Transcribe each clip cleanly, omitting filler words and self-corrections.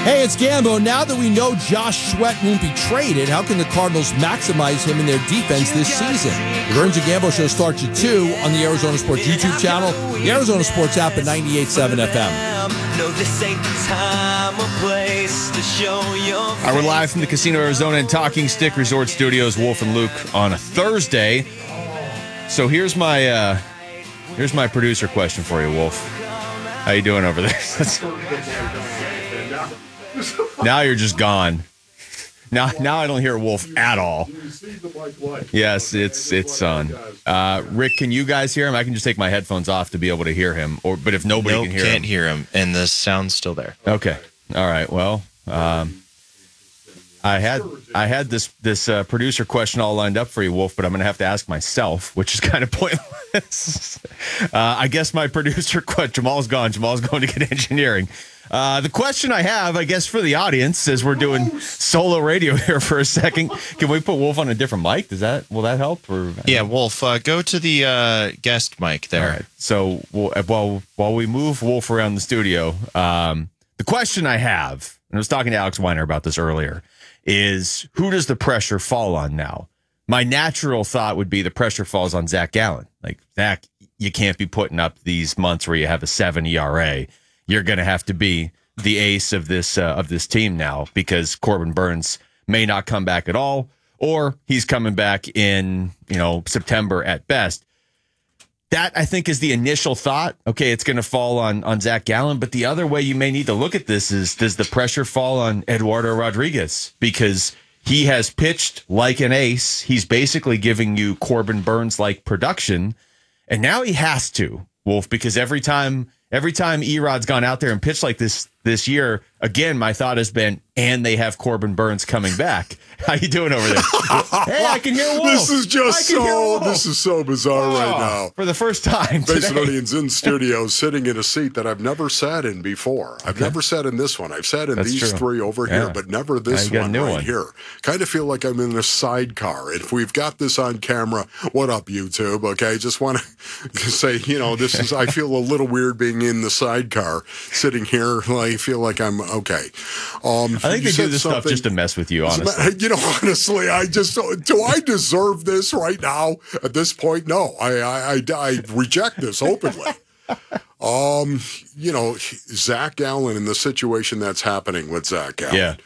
Hey, it's Gambo. Now that we know Josh Sweat won't be traded, how can the Cardinals maximize him in their defense this season? The Burns and Gambo Show starts at 2 on the Arizona Sports YouTube channel, the Arizona Sports app at 98.7 FM. No, this ain't the time or place to show your All right, we're live from the Casino Arizona and Talking Stick Resort Studios, Wolf and Luke, on a Thursday. So here's my producer question for you, Wolf. How you doing over there? Now you're just gone. Now I don't hear Wolf at all. Yes, it's on. Rick, can you guys hear him? I can just take my headphones off to be able to hear him. But if nobody can hear him, can't hear him, and the sound's still there. Okay. All right. Well, I had this producer question all lined up for you, Wolf, but I'm going to have to ask myself, which is kind of pointless. I guess my producer Jamal's gone. Jamal's going to get engineering. The question I have, I guess, for the audience, as we're doing solo radio here for a second, can we put Wolf on a different mic? Will that help? Or yeah, Wolf, go to the guest mic there. All right. So while we move Wolf around the studio, the question I have, and I was talking to Alex Weiner about this earlier, is who does the pressure fall on now? My natural thought would be the pressure falls on Zach Gallen. Like, Zach, you can't be putting up these months where you have a 7 ERA. You're going to have to be the ace of this team now, because Corbin Burns may not come back at all, or he's coming back in, September at best. That, I think, is the initial thought. Okay, it's going to fall on Zach Gallen, but the other way you may need to look at this is, does the pressure fall on Eduardo Rodriguez? Because he has pitched like an ace. He's basically giving you Corbin Burns-like production, and now he has to, Wolf, because every time Erod's gone out there and pitched like this year, again, my thought has been, and they have Corbin Burns coming back. How you doing over there? Hey, I can hear Wolf. This is so bizarre right now. For the first time today. Basin Onions in studio, sitting in a seat that I've never sat in before. I've never sat in this one. I've sat in these three over here, but never this one right here. Kind of feel like I'm in a sidecar. If we've got this on camera, what up, YouTube? Okay, just want to say, this is, I feel a little weird being in the sidecar, sitting here. I feel like I'm okay. I think they do this stuff just to mess with you, honestly. Honestly, do I deserve this right now at this point? No, I reject this openly. Zach Gallen, in the situation that's happening with Zach Gallen. Yeah.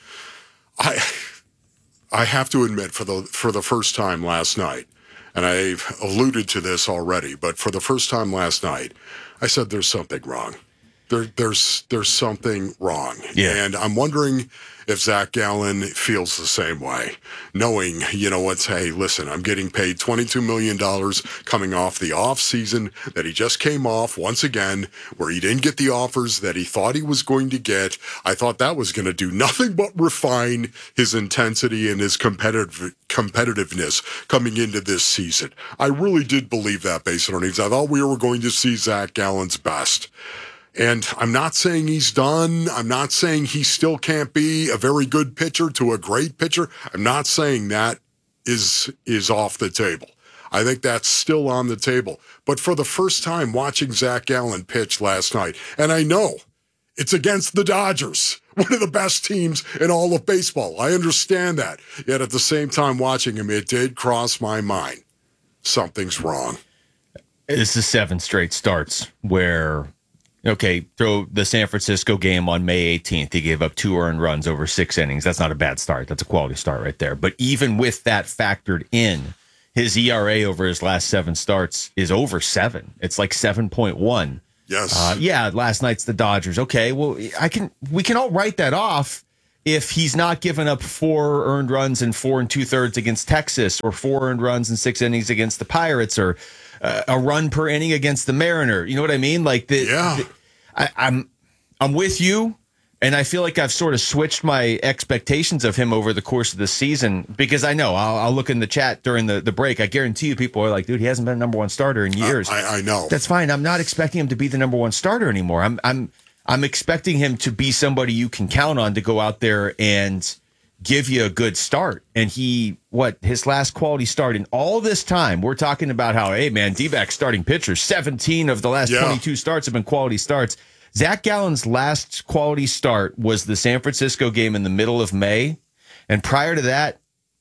I have to admit, for the first time last night, and I've alluded to this already, but for the first time last night, I said there's something wrong. There's something wrong. Yeah. And I'm wondering if Zach Gallen feels the same way, knowing, hey, listen, I'm getting paid $22 million coming off the offseason that he just came off once again, where he didn't get the offers that he thought he was going to get. I thought that was going to do nothing but refine his intensity and his competitiveness coming into this season. I really did believe that, Basin Earnings. I thought we were going to see Zach Gallen's best. And I'm not saying he's done. I'm not saying he still can't be a very good pitcher to a great pitcher. I'm not saying that is off the table. I think that's still on the table. But for the first time watching Zach Gallen pitch last night, and I know it's against the Dodgers, one of the best teams in all of baseball. I understand that. Yet at the same time watching him, it did cross my mind. Something's wrong. This is 7 straight starts where... Okay, throw the San Francisco game on May 18th. He gave up 2 earned runs over 6 innings. That's not a bad start. That's a quality start right there. But even with that factored in, his ERA over his last 7 starts is over 7. It's like 7.1. Yes. Last night's the Dodgers. Okay, well, we can all write that off if he's not giving up 4 earned runs in 4 2/3 against Texas, or 4 earned runs in 6 innings against the Pirates, or a run per inning against the Mariner. You know what I mean? Like, I'm with you, and I feel like I've sort of switched my expectations of him over the course of the season, because I know I'll look in the chat during the break. I guarantee you people are like, dude, he hasn't been a number 1 starter in years. I know. That's fine. I'm not expecting him to be the number 1 starter anymore. I'm expecting him to be somebody you can count on to go out there and give you a good start. And his last quality start in all this time, we're talking about how, hey, man, D-back starting pitchers, 17 of the last 22 starts have been quality starts. Zach Gallen's last quality start was the San Francisco game in the middle of May. And prior to that,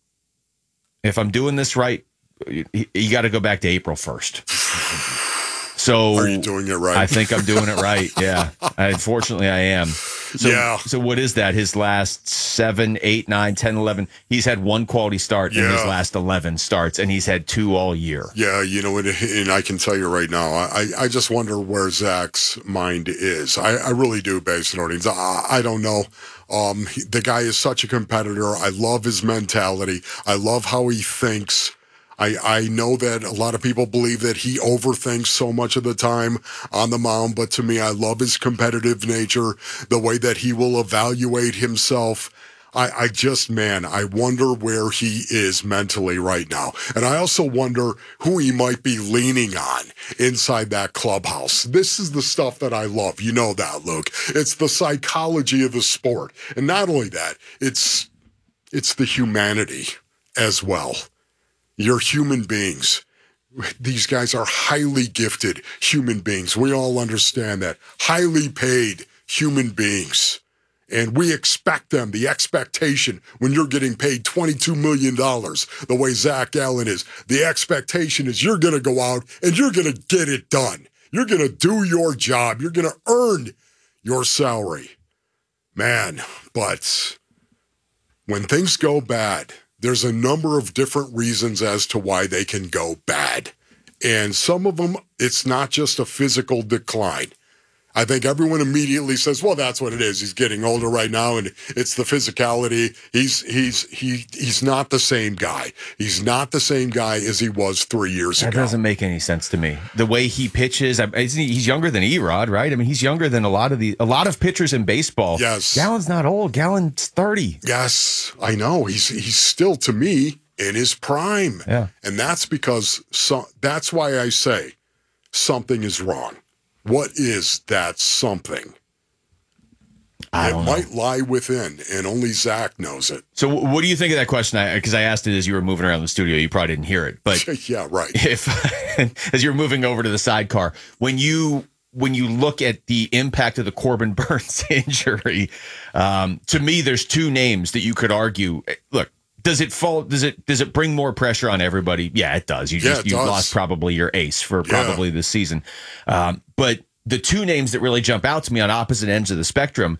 if I'm doing this right, you got to go back to April 1st. So are you doing it right? I think I'm doing it right. Yeah. Unfortunately, I am. So, Yeah. So what is that? His last 7, 8, 9, 10, 11. He's had one quality start in his last 11 starts, and he's had 2 all year. Yeah, and I can tell you right now, I just wonder where Zach's mind is. I really do, Base Nordings. I don't know. The guy is such a competitor. I love his mentality. I love how he thinks. I know that a lot of people believe that he overthinks so much of the time on the mound, but to me, I love his competitive nature, the way that he will evaluate himself. I wonder where he is mentally right now. And I also wonder who he might be leaning on inside that clubhouse. This is the stuff that I love. You know that, Luke. It's the psychology of the sport. And not only that, it's the humanity as well. You're human beings. These guys are highly gifted human beings. We all understand that. Highly paid human beings. And we expect them, the expectation when you're getting paid $22 million, the way Zach Gallen is, the expectation is you're going to go out and you're going to get it done. You're going to do your job. You're going to earn your salary. Man, but when things go bad, there's a number of different reasons as to why they can go bad. And some of them, it's not just a physical decline. I think everyone immediately says, well, that's what it is. He's getting older right now, and it's the physicality. He's not the same guy. He's not the same guy as he was 3 years ago. That doesn't make any sense to me. The way he pitches, he's younger than Erod, right? I mean, he's younger than a lot of pitchers in baseball. Yes. Gallen's not old. Gallen's 30. Yes, I know. He's still, to me, in his prime. Yeah. And that's because that's why I say something is wrong. What is that something? I don't know. Might lie within, and only Zach knows it. So what do you think of that question? Because I asked it as you were moving around the studio. You probably didn't hear it. But Yeah, right. if as you're moving over to the sidecar, when you look at the impact of the Corbin Burns injury, to me, there's 2 names that you could argue. Look, does it bring more pressure on everybody? Yeah, it does. You lost probably your ace for probably this season. But the 2 names that really jump out to me on opposite ends of the spectrum,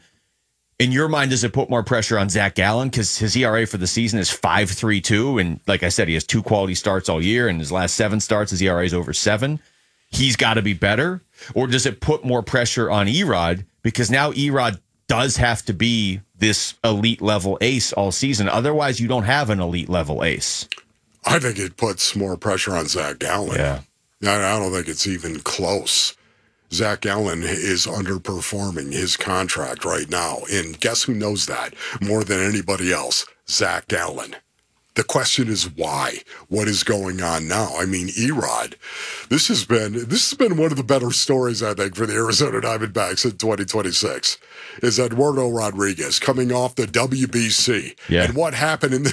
in your mind, does it put more pressure on Zach Gallen? Because his ERA for the season is 5.32. And like I said, he has 2 quality starts all year. And his last 7 starts, his ERA is over 7. He's got to be better. Or does it put more pressure on Erod? Because now Erod does have to be this elite level ace all season. Otherwise, you don't have an elite level ace. I think it puts more pressure on Zach Gallen. Yeah. I don't think it's even close. Zach Gallen is underperforming his contract right now. And guess who knows that more than anybody else? Zach Gallen. The question is why? What is going on now? I mean, Erod, this has been one of the better stories, I think, for the Arizona Diamondbacks in 2026. Is Eduardo Rodriguez coming off the WBC. Yeah. And what happened in the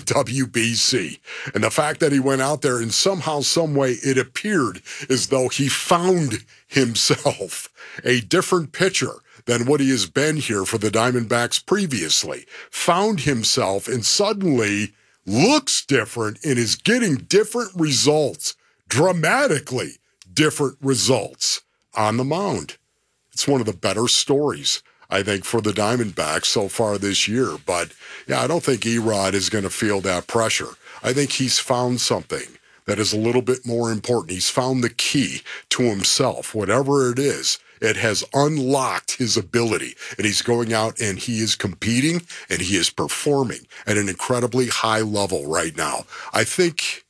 WBC. And the fact that he went out there and somehow, some way, it appeared as though he found himself a different pitcher than what he has been here for the Diamondbacks previously. Found himself and suddenly looks different and is getting different results, dramatically different results on the mound. It's one of the better stories, I think, for the Diamondbacks so far this year. But, yeah, I don't think Erod is going to feel that pressure. I think he's found something that is a little bit more important. He's found the key to himself, whatever it is. It has unlocked his ability, and he's going out and he is competing and he is performing at an incredibly high level right now. I think